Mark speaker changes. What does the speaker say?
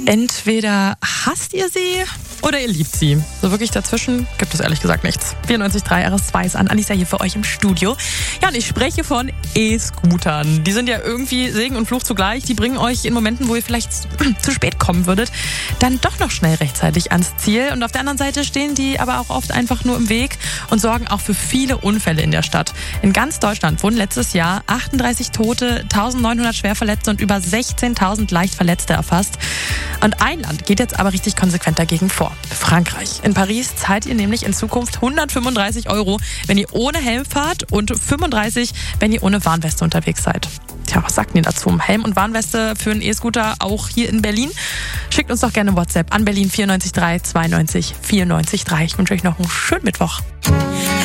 Speaker 1: Entweder hasst ihr sie oder ihr liebt sie. So wirklich dazwischen gibt es ehrlich gesagt nichts. 94.3 RS2 ist an. Alisa hier für euch im Studio. Ja, und ich spreche von E-Scootern. Die sind ja irgendwie Segen und Fluch zugleich. Die bringen euch in Momenten, wo ihr vielleicht zu spät kommen würdet, dann doch noch schnell rechtzeitig ans Ziel. Und auf der anderen Seite stehen die aber auch oft einfach nur im Weg und sorgen auch für viele Unfälle in der Stadt. In ganz Deutschland wurden letztes Jahr 38 Tote, 1900 Schwerverletzte und über 16.000 leicht Verletzte erfasst. Und ein Land geht jetzt aber richtig konsequent dagegen vor. Frankreich. In Paris zahlt ihr nämlich in Zukunft 135 €, wenn ihr ohne Helm fahrt und 35, wenn ihr ohne Warnweste unterwegs seid. Tja, was sagt ihr dazu? Helm und Warnweste für einen E-Scooter auch hier in Berlin? Schickt uns doch gerne WhatsApp an Berlin 94 3 92 94 3. Ich wünsche euch noch einen schönen Mittwoch.